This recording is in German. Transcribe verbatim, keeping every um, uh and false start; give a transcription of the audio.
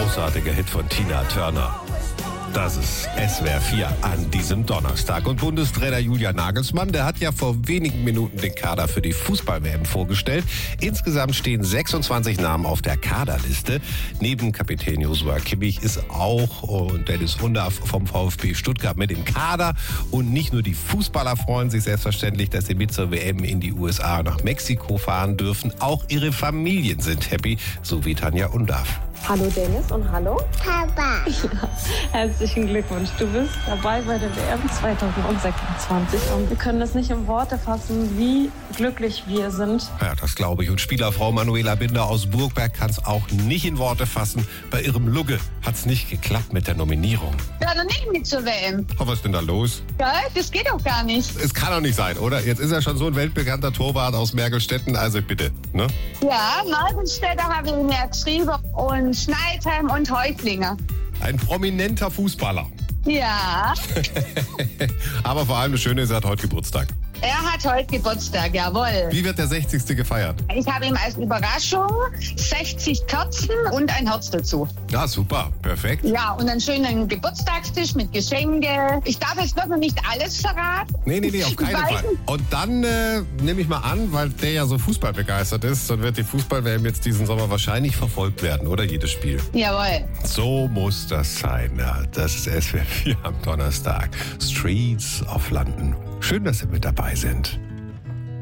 großartiger Hit von Tina Turner. Das ist S W R vier an diesem Donnerstag. Und Bundestrainer Julian Nagelsmann, der hat ja vor wenigen Minuten den Kader für die Fußball-W M vorgestellt. Insgesamt stehen sechsundzwanzig Namen auf der Kaderliste. Neben Kapitän Joshua Kimmich ist auch und Dennis Undaff vom VfB Stuttgart mit im Kader. Und nicht nur die Fußballer freuen sich selbstverständlich, dass sie mit zur W M in die U S A und nach Mexiko fahren dürfen. Auch ihre Familien sind happy, so wie Tanja Undaff. Hallo Dennis und hallo Papa. Ja, herzlichen Glückwunsch. Du bist dabei bei der W M zwanzig sechsundzwanzig und wir können es nicht in Worte fassen, wie glücklich wir sind. Ja, das glaube ich. Und Spielerfrau Manuela Binder aus Burgberg kann es auch nicht in Worte fassen. Bei ihrem Lugge hat es nicht geklappt mit der Nominierung. Ja, dann nicht mit zur W M. Oh, was ist denn da los? Ja, das geht doch gar nicht. Es kann doch nicht sein, oder? Jetzt ist er schon so ein weltbekannter Torwart aus Mergelstetten, also bitte, ne? Ja, Mergelstädter habe ich ihn ja geschrieben und Schneidheim und Häuptlinge. Ein prominenter Fußballer. Ja, Aber vor allem das Schöne ist, er hat heute Geburtstag. er hat heute Geburtstag, jawohl. Wie wird der sechzigste gefeiert? Ich habe ihm als Überraschung sechzig Kerzen und ein Herz dazu. Ja, super, perfekt. Ja, und einen schönen Geburtstagstisch mit Geschenke. Ich darf jetzt noch nicht alles verraten. Nee, nee, nee, auf keinen Ich weiß Fall. Und dann äh, nehme ich mal an, weil der ja so fußballbegeistert ist, dann wird die Fußball-W M jetzt diesen Sommer wahrscheinlich verfolgt werden, oder? Jedes Spiel. Jawohl. So muss das sein. Ja, das ist S W R vier am Donnerstag. Streets of London. Schön, dass Sie mit dabei sind.